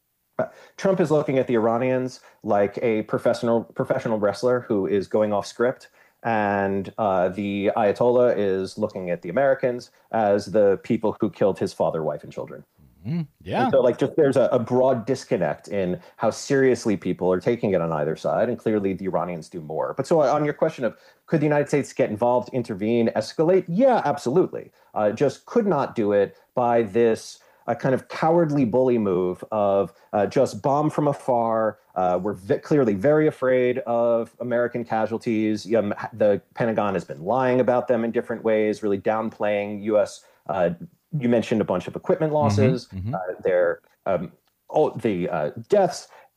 Trump is looking at the Iranians like a professional professional wrestler who is going off script, and uh, the Ayatollah is looking at the Americans as the people who killed his father, wife, and children. Mm-hmm. Yeah. And so, like, just there's a, a broad disconnect in how seriously people are taking it on either side, and clearly the Iranians do more. But so, on your question of could the United States get involved, intervene, escalate? Yeah, absolutely. Uh, just could not do it by this a kind of cowardly bully move of uh, just bomb from afar. Uh, we're v- clearly very afraid of American casualties. Um, the Pentagon has been lying about them in different ways, really downplaying U S. Uh, you mentioned a bunch of equipment losses. Mm-hmm, mm-hmm. Uh, their um, all the uh, deaths.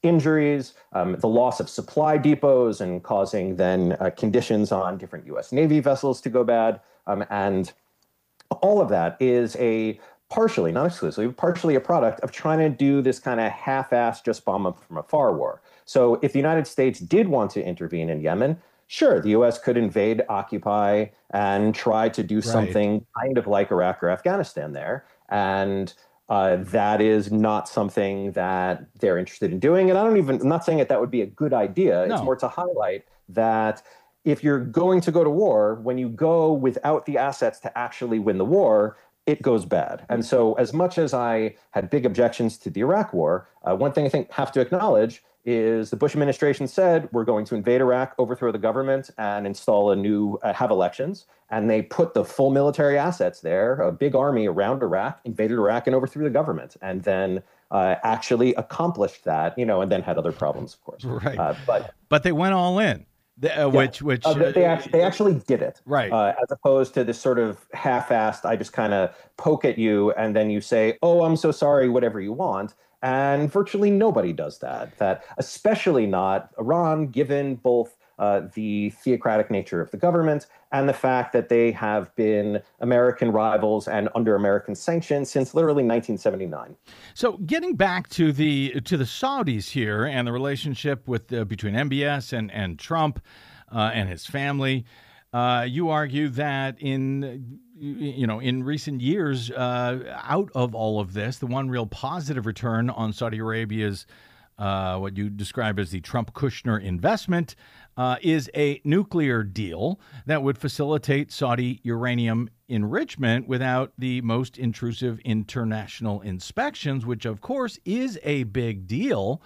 injuries, um, the loss of supply depots, and causing then uh, conditions on different U S Navy vessels to go bad. Um, and all of that is a partially, not exclusively, but partially a product of trying to do this kind of half-assed, just bomb up from afar war. So if the United States did want to intervene in Yemen, sure, the U S could invade, occupy, and try to do something kind of like Iraq or Afghanistan there. And uh, that is not something that they're interested in doing. And I don't even, I'm not saying that that would be a good idea. No. It's more to highlight that if you're going to go to war, when you go without the assets to actually win the war, it goes bad. And so as much as I had big objections to the Iraq war, uh, one thing I think have to acknowledge is the Bush administration said, we're going to invade Iraq, overthrow the government, and install a new, uh, have elections. And they put the full military assets there, a big army around Iraq, invaded Iraq and overthrew the government. And then uh, actually accomplished that, you know, and then had other problems, of course. Right. Uh, but But they went all in. The, uh, which, which uh, they, actually, they actually did it, right? Uh, as opposed to this sort of half-assed, I just kind of poke at you and then you say, "Oh, I'm so sorry," whatever you want, and virtually nobody does that. That especially not Iran, given both uh, the theocratic nature of the government and the fact that they have been American rivals and under American sanctions since literally nineteen seventy-nine. So, getting back to the to the Saudis here and the relationship with uh, between M B S and and Trump uh, and his family, uh, you argue that in you know in recent years, uh, out of all of this, the one real positive return on Saudi Arabia's uh, what you describe as the Trump-Kushner investment uh, is a nuclear deal that would facilitate Saudi uranium enrichment without the most intrusive international inspections, which, of course, is a big deal.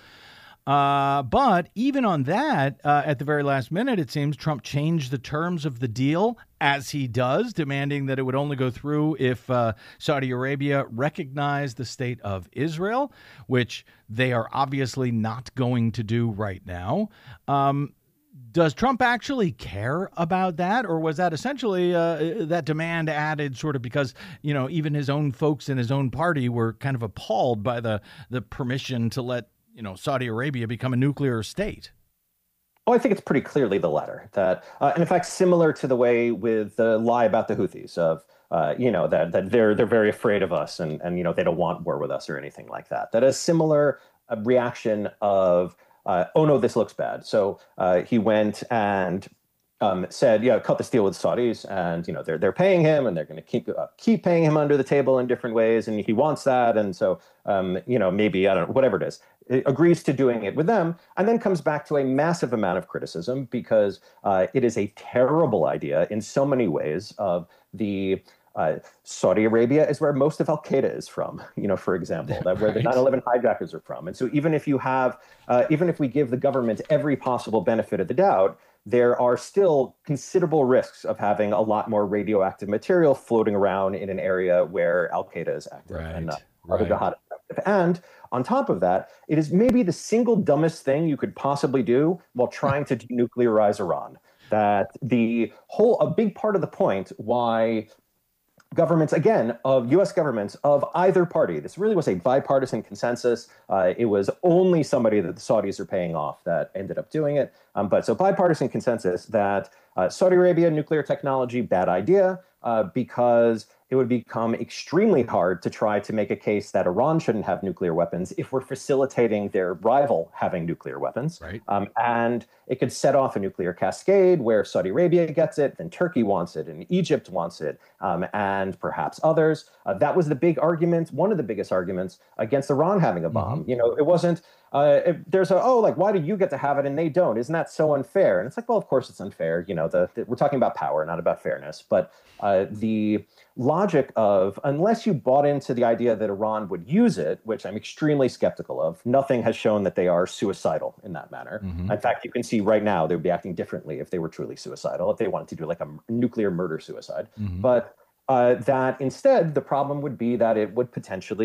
Uh, but even on that, uh, at the very last minute, it seems Trump changed the terms of the deal, as he does, demanding that it would only go through if uh, Saudi Arabia recognized the state of Israel, which they are obviously not going to do right now. Um, does Trump actually care about that, or was that essentially uh, that demand added sort of because, you know, even his own folks in his own party were kind of appalled by the the permission to let you know, Saudi Arabia become a nuclear state? Oh, I think it's pretty clearly the latter. That, uh, and in fact, similar to the way with the lie about the Houthis of, uh, you know, that that they're they're very afraid of us and and you know they don't want war with us or anything like that. That a similar uh, reaction of, uh, oh no, this looks bad. So uh, he went and um, said, yeah, cut this deal with the Saudis, and you know they're they're paying him, and they're going to keep uh, keep paying him under the table in different ways, and he wants that, and so um, you know maybe I don't know whatever it is. It agrees to doing it with them, and then comes back to a massive amount of criticism because uh, it is a terrible idea in so many ways. Of the uh, Saudi Arabia is where most of Al Qaeda is from, you know, for example, that where the nine eleven hijackers are from, and so even if you have, uh, even if we give the government every possible benefit of the doubt, there are still considerable risks of having a lot more radioactive material floating around in an area where Al Qaeda is active right, and uh, right. other jihad is active. And on top of that, it is maybe the single dumbest thing you could possibly do while trying to denuclearize Iran. That the whole, a big part of the point why governments, again, of U S governments of either party, this really was a bipartisan consensus. Uh, it was only somebody that the Saudis are paying off that ended up doing it. Um, but so bipartisan consensus that uh, Saudi Arabia, nuclear technology, bad idea, uh, because it would become extremely hard to try to make a case that Iran shouldn't have nuclear weapons if we're facilitating their rival having nuclear weapons. Right. Um, and it could set off a nuclear cascade where Saudi Arabia gets it, then Turkey wants it, and Egypt wants it, um, and perhaps others. Uh, that was the big argument, one of the biggest arguments against Iran having a bomb. Mm-hmm. You know, it wasn't, uh, it, there's a, oh, like, why do you get to have it and they don't? Isn't that so unfair? And it's like, well, of course it's unfair. You know, the, the we're talking about power, not about fairness. But uh, the logic of, unless you bought into the idea that Iran would use it, which I'm extremely skeptical of, nothing has shown that they are suicidal in that manner. Mm-hmm. In fact, you can see right now they would be acting differently if they were truly suicidal, if they wanted to do like a nuclear murder suicide. Mm-hmm. But uh, that instead, the problem would be that it would potentially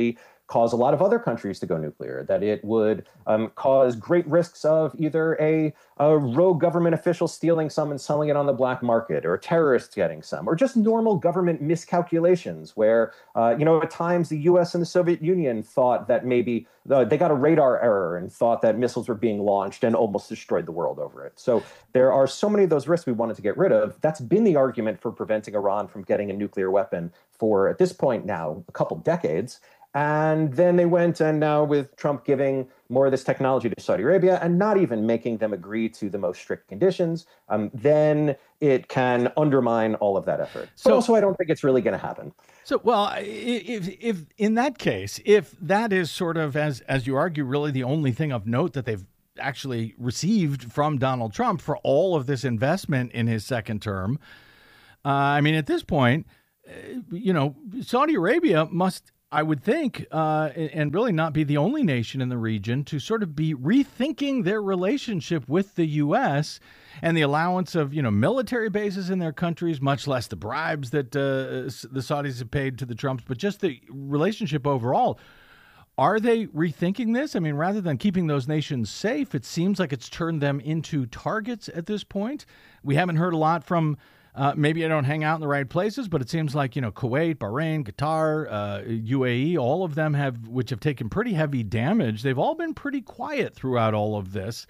cause a lot of other countries to go nuclear, that it would um, cause great risks of either a, a rogue government official stealing some and selling it on the black market, or terrorists getting some, or just normal government miscalculations where, uh, you know, at times the U S and the Soviet Union thought that maybe uh, they got a radar error and thought that missiles were being launched and almost destroyed the world over it. So there are so many of those risks we wanted to get rid of. That's been the argument for preventing Iran from getting a nuclear weapon for, at this point now, a couple decades. And then they went, and now with Trump giving more of this technology to Saudi Arabia and not even making them agree to the most strict conditions, um, then it can undermine all of that effort. So, but also, I don't think it's really going to happen. So, well, if if in that case, if that is sort of, as as you argue, really the only thing of note that they've actually received from Donald Trump for all of this investment in his second term, uh, I mean, at this point, uh, you know, Saudi Arabia must, I would think, uh, and really not be the only nation in the region to sort of be rethinking their relationship with the U S and the allowance of, you know, military bases in their countries, much less the bribes that uh, the Saudis have paid to the Trumps, but just the relationship overall. Are they rethinking this? I mean, rather than keeping those nations safe, it seems like it's turned them into targets at this point. We haven't heard a lot from Uh, maybe I don't hang out in the right places, but it seems like, you know, Kuwait, Bahrain, Qatar, uh, U A E, all of them have, which have taken pretty heavy damage. They've all been pretty quiet throughout all of this.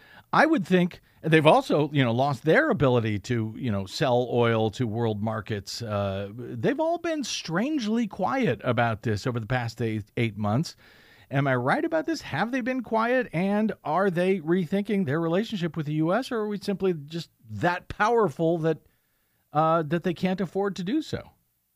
I would think they've also, you know, lost their ability to, you know, sell oil to world markets. Uh, they've all been strangely quiet about this over the past eight, eight months. Am I right about this? Have they been quiet? And are they rethinking their relationship with the U S, or are we simply just that powerful that Uh, that they can't afford to do so?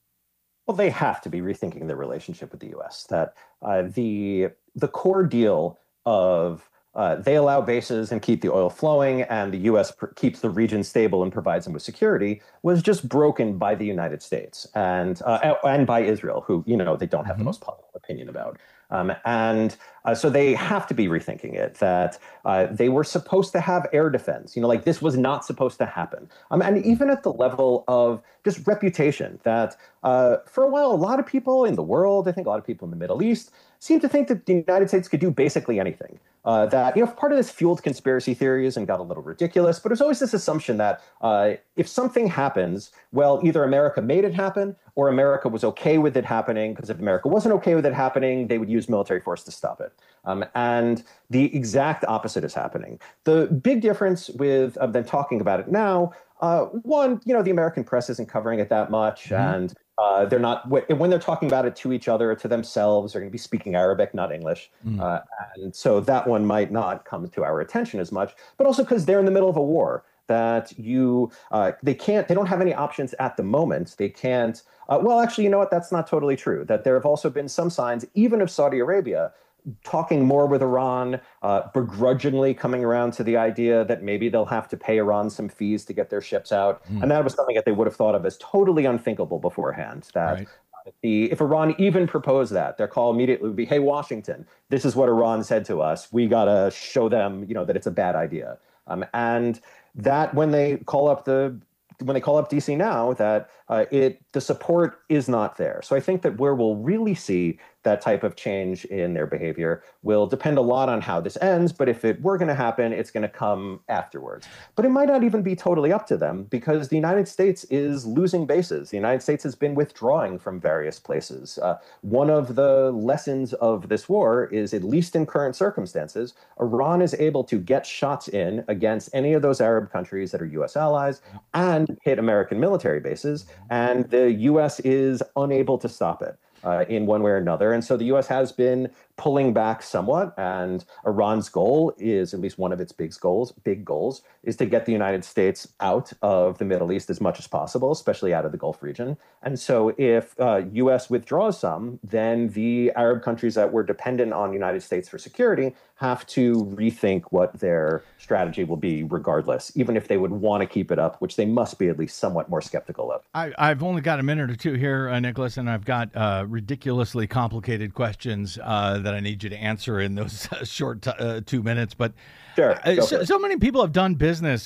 Well, they have to be rethinking their relationship with the U S. That uh, the the core deal of uh, they allow bases and keep the oil flowing, and the U S pr- keeps the region stable and provides them with security, was just broken by the United States and uh, and by Israel, who, you know, they don't have mm-hmm. the most public opinion about. Um, and uh, so they have to be rethinking it, that uh, they were supposed to have air defense. You know, like this was not supposed to happen. Um, and even at the level of just reputation, that uh, for a while, a lot of people in the world, I think a lot of people in the Middle East, seemed to think that the United States could do basically anything. Uh, that, you know, part of this fueled conspiracy theories and got a little ridiculous, but there's always this assumption that uh, if something happens, well, either America made it happen or America was okay with it happening, because if America wasn't okay with it happening, they would use military force to stop it. Um, and the exact opposite is happening. The big difference with uh, them talking about it now, uh, one, you know, the American press isn't covering it that much, mm-hmm. and Uh, they're not, when they're talking about it to each other, to themselves, they're going to be speaking Arabic, not English. Mm. Uh, and so that one might not come to our attention as much, but also because they're in the middle of a war that you, uh, they can't, they don't have any options at the moment. They can't, uh, well, actually, you know what? That's not totally true. That there have also been some signs, even of Saudi Arabia, talking more with Iran, uh, begrudgingly coming around to the idea that maybe they'll have to pay Iran some fees to get their ships out. Mm. And that was something that they would have thought of as totally unthinkable beforehand. That right. the, if Iran even proposed that, their call immediately would be, hey, Washington, this is what Iran said to us. We got to show them, you know, that it's a bad idea. Um, and that when they call up the when they call up D C now, that uh, it the support is not there. So I think that where we'll really see that type of change in their behavior will depend a lot on how this ends. But if it were going to happen, it's going to come afterwards. But it might not even be totally up to them, because the United States is losing bases. The United States has been withdrawing from various places. Uh, one of the lessons of this war is, at least in current circumstances, Iran is able to get shots in against any of those Arab countries that are U S allies and hit American military bases. And the U S is unable to stop it. Uh, in one way or another. And so the U S has been pulling back somewhat, and Iran's goal is, at least one of its big goals, big goals, is to get the United States out of the Middle East as much as possible, especially out of the Gulf region. And so if uh, U S withdraws some, then the Arab countries that were dependent on the United States for security have to rethink what their strategy will be regardless, even if they would want to keep it up, which they must be at least somewhat more skeptical of. I, I've only got a minute or two here, uh, Nicholas, and I've got uh, ridiculously complicated questions uh, that I need you to answer in those uh, short t- uh, two minutes. But sure, uh, so, so many people have done business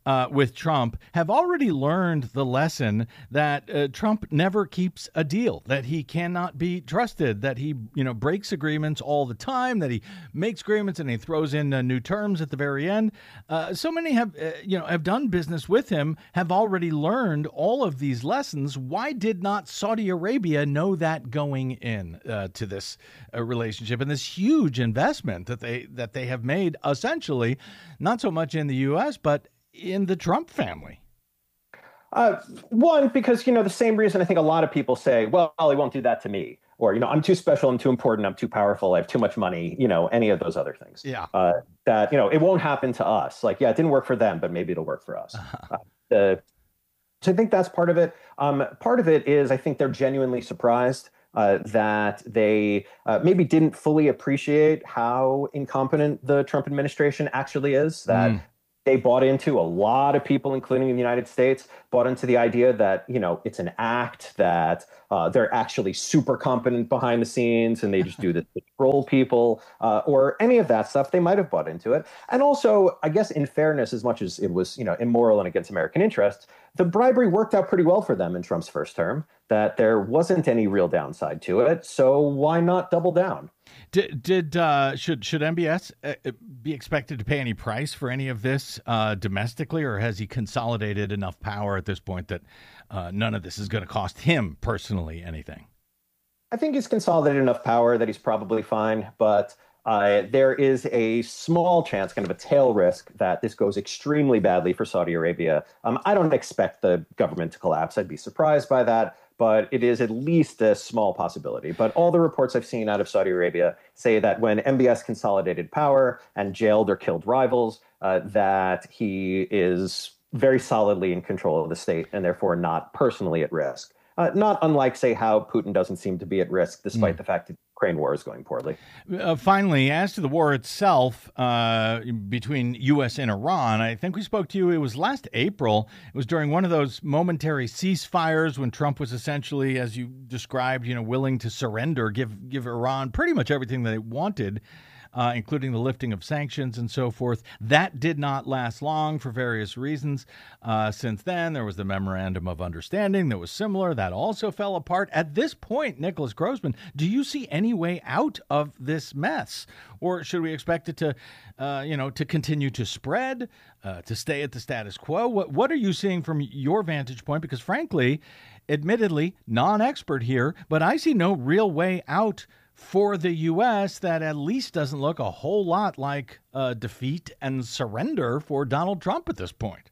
uh, with Trump have already learned the lesson that uh, Trump never keeps a deal, that he cannot be trusted, that he, you know, breaks agreements all the time, that he makes agreements and he throws in uh, new terms at the very end. Uh, so many have, uh, you know, have done business with him, have already learned all of these lessons. Why did not Saudi Arabia know that going in uh, to this uh, relationship and this huge investment that they that they have made, essentially, not so much in the U S, but in the Trump family? Uh, one, because, you know, the same reason I think a lot of people say, well, he won't do that to me. Or, you know, I'm too special, I'm too important, I'm too powerful, I have too much money, you know, any of those other things. Yeah. Uh, that, you know, it won't happen to us. Like, yeah, it didn't work for them, but maybe it'll work for us. Uh-huh. Uh, so I think that's part of it. Um, part of it is I think they're genuinely surprised uh, that they uh, maybe didn't fully appreciate how incompetent the Trump administration actually is, that mm. They bought into, a lot of people, including in the United States, bought into the idea that, you know, it's an act, that uh, they're actually super competent behind the scenes and they just do this to troll people uh, or any of that stuff. They might have bought into it. And also, I guess in fairness, as much as it was, you know, immoral and against American interests, the bribery worked out pretty well for them in Trump's first term, that there wasn't any real downside to it. So why not double down? Did, did uh, should should M B S uh, be expected to pay any price for any of this uh, domestically, or has he consolidated enough power at this point that uh, none of this is going to cost him personally anything? I think he's consolidated enough power that he's probably fine, but uh, there is a small chance, kind of a tail risk, that this goes extremely badly for Saudi Arabia. Um, I don't expect the government to collapse. I'd be surprised by that. But it is at least a small possibility. But all the reports I've seen out of Saudi Arabia say that when M B S consolidated power and jailed or killed rivals, uh, that he is very solidly in control of the state and therefore not personally at risk. Uh, not unlike, say, how Putin doesn't seem to be at risk, despite mm. the fact that the Ukraine war is going poorly. Uh, finally, as to the war itself uh, between U S and Iran, I think we spoke to you, it was last April. It was during one of those momentary ceasefires when Trump was essentially, as you described, you know, willing to surrender, give give Iran pretty much everything they wanted. Uh, including the lifting of sanctions and so forth. That did not last long for various reasons. Uh, since then, there was the Memorandum of Understanding that was similar. That also fell apart. At this point, Nicholas Grossman, do you see any way out of this mess? Or should we expect it to, uh, you know, to continue to spread, uh, to stay at the status quo? What, what are you seeing from your vantage point? Because frankly, admittedly, non-expert here, but I see no real way out for the U S that at least doesn't look a whole lot like uh, defeat and surrender for Donald Trump at this point.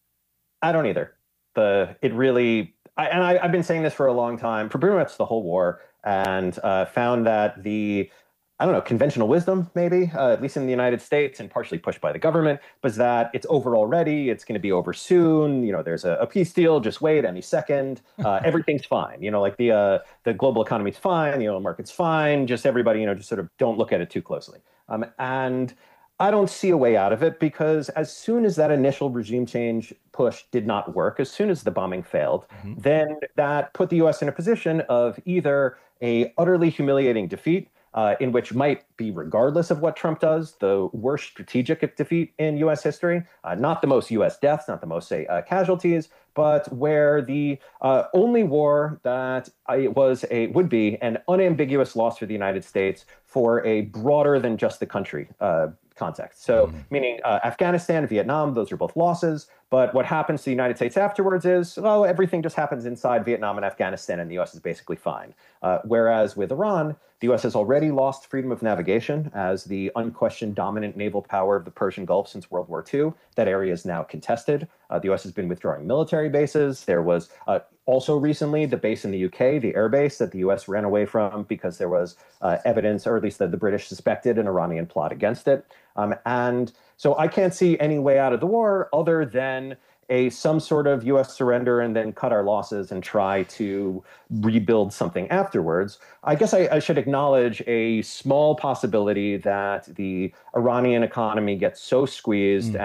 I don't either. The it really, I, and I, I've been saying this for a long time, for pretty much the whole war, and uh, found that the, I don't know, conventional wisdom, maybe, uh, at least in the United States and partially pushed by the government, was that it's over already. It's going to be over soon. You know, there's a, a peace deal. Just wait any second. Uh, everything's fine. You know, like the uh, the global economy's fine. You know, the market's fine. Just everybody, you know, just sort of don't look at it too closely. Um, and I don't see a way out of it because as soon as that initial regime change push did not work, as soon as the bombing failed, mm-hmm. then that put the U S in a position of either a utterly humiliating defeat, Uh, in which might be, regardless of what Trump does, the worst strategic defeat in U S history, uh, not the most U S deaths, not the most, say, uh, casualties, but where the uh, only war that I was a would be an unambiguous loss for the United States for a broader than just the country uh, context. So mm-hmm. meaning uh, Afghanistan, Vietnam, those are both losses. But what happens to the United States afterwards is, well, everything just happens inside Vietnam and Afghanistan, and the U S is basically fine. Uh, whereas with Iran, the U S has already lost freedom of navigation as the unquestioned dominant naval power of the Persian Gulf since World War Two. That area is now contested. Uh, the U S has been withdrawing military bases. There was uh, also recently the base in the U K, the air base that the U S ran away from because there was uh, evidence, or at least that the British suspected an Iranian plot against it. Um, and so I can't see any way out of the war other than a some sort of U S surrender and then cut our losses and try to rebuild something afterwards. I guess I, I should acknowledge a small possibility that the Iranian economy gets so squeezed mm. and has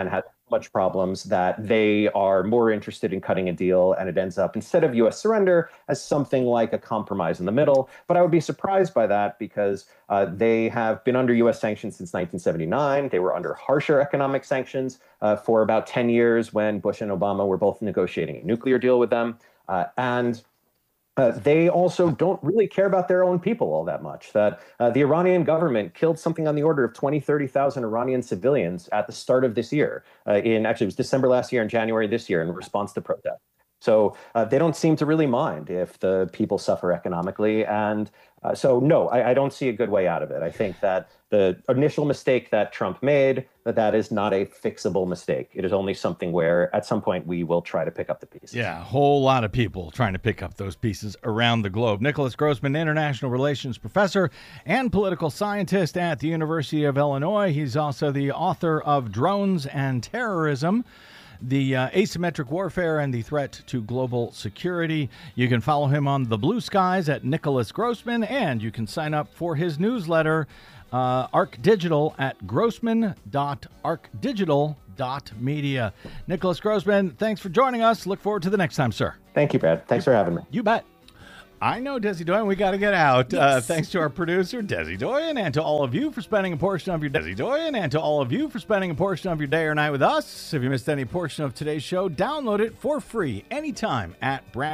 much problems that they are more interested in cutting a deal, and it ends up, instead of U S surrender, as something like a compromise in the middle. But I would be surprised by that because uh, they have been under U S sanctions since nineteen seventy-nine. They were under harsher economic sanctions uh, for about ten years when Bush and Obama were both negotiating a nuclear deal with them. Uh, and Uh, they also don't really care about their own people all that much. That uh, the Iranian government killed something on the order of twenty, thirty thousand Iranian civilians at the start of this year. Uh, in actually, it was December last year and January this year in response to protests. So uh, they don't seem to really mind if the people suffer economically. And uh, so, no, I, I don't see a good way out of it. I think that the initial mistake that Trump made, that that is not a fixable mistake. It is only something where at some point we will try to pick up the pieces. Yeah, a whole lot of people trying to pick up those pieces around the globe. Nicholas Grossman, international relations professor and political scientist at the University of Illinois. He's also the author of Drones and Terrorism, the uh, Asymmetric Warfare and the Threat to Global Security. You can follow him on the Blue Skies at Nicholas Grossman, and you can sign up for his newsletter, uh, Arc Digital, at grossman dot arc digital dot media. Nicholas Grossman, thanks for joining us. Look forward to the next time, sir. Thank you, Brad. Thanks for having me. You bet. I know, Desi Doyen, we got to get out. Yes. Uh, thanks to our producer, Desi Doyen, and to all of you for spending a portion of your Desi Doyen, and to all of you for spending a portion of your day or night with us. If you missed any portion of today's show, download it for free anytime at Brad.